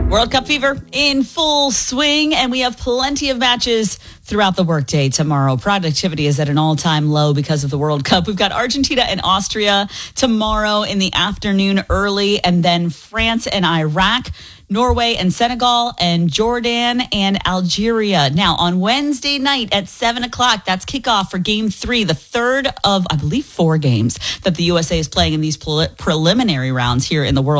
World Cup fever in full swing, and we have plenty of matches throughout the workday tomorrow. Productivity is at an all-time low because of the World Cup. We've got Argentina and Austria tomorrow in the afternoon early, and then France and Iraq, Norway and Senegal, and Jordan and Algeria. Now, on Wednesday night at 7 o'clock, that's kickoff for Game 3, the third of, I believe, 4 games that the USA is playing in these preliminary rounds here in the World